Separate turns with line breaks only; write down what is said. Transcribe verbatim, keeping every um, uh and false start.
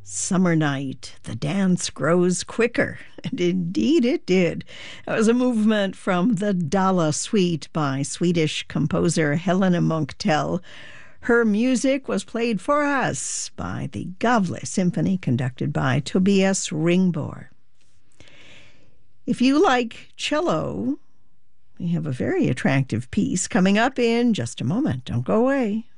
Summer Night, the dance grows quicker. And indeed it did. It was a movement from the Dala Suite by Swedish composer Helena Munktell. Her music was played for us by the Gavle Symphony, conducted by Tobias Ringbor. If you like cello, we have a very attractive piece coming up in just a moment. Don't go away.